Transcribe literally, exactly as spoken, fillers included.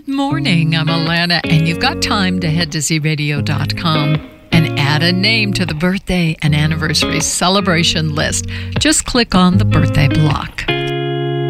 Morning, I'm Alana, and you've got time to head to z radio dot com and add a name to the birthday and anniversary celebration list. Just click on the birthday block.